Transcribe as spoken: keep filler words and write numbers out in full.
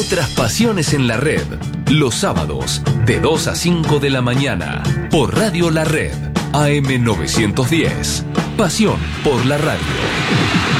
Otras pasiones en la red. Los sábados, de dos a cinco de la mañana. Por Radio La Red. A M novecientos diez. Pasión por la radio.